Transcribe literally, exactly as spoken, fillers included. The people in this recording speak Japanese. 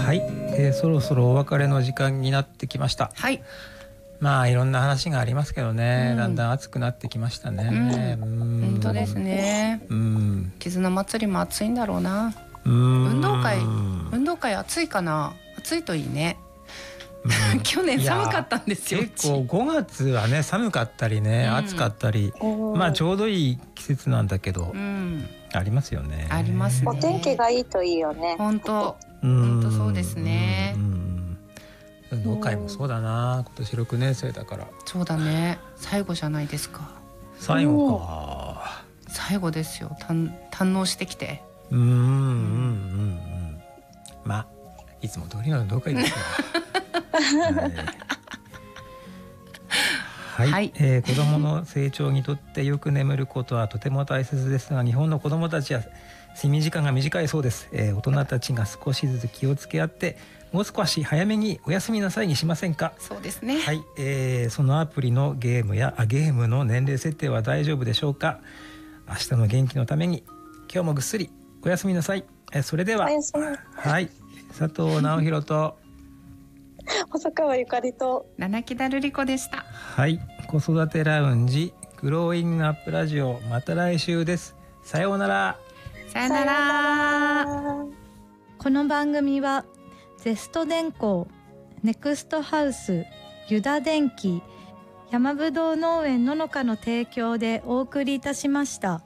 はい、えー、そろそろお別れの時間になってきました。 はい。 まあいろんな話がありますけどね、 うん、 だんだん暑くなってきましたね。 うん、本当ですね。うん、絆祭りも暑いんだろうな。うん、運動会運動会暑いかな。暑いといいね。うん、去年寒かったんですよ。 結構ごがつはね寒かったりね、うん、暑かったり、まあちょうどいい季節なんだけど、うん、ありますよね。 ありますね。 お天気がいいといいよね。 本当本当そうですね。うん、 運動会もそうだな、今年ろくねん生だから。 そうだね、最後じゃないですか。 最後か。 最後ですよ。堪能してきて。 うんうんうんうん。まあいつも通りの運動会ですよ。はい、はい、えー、子どもの成長にとってよく眠ることはとても大切ですが、日本の子どもたちは睡眠時間が短いそうです。えー、大人たちが少しずつ気をつけ合ってもう少し早めにお休みなさいにしませんか。 そうですね。 はい、えー、そのアプリのゲームやあゲームの年齢設定は大丈夫でしょうか。明日の元気のために今日もぐっすりおやすみなさい。えー、それでは、はい、佐藤直弘と細川ゆかりと七木田瑠璃子でした。 はい、子育てラウンジグローイングアップラジオ、また来週です。さようなら。 さようなら。 この番組はゼスト電工、ネクストハウス、ユダ電機、山ぶどう農園ののかの提供でお送りいたしました。